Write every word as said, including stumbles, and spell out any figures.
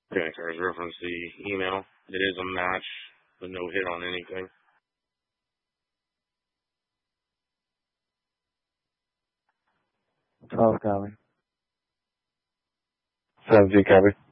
Okay, so I reference the email. It is a match, but no hit on anything. twelve, copy. seven G, copy.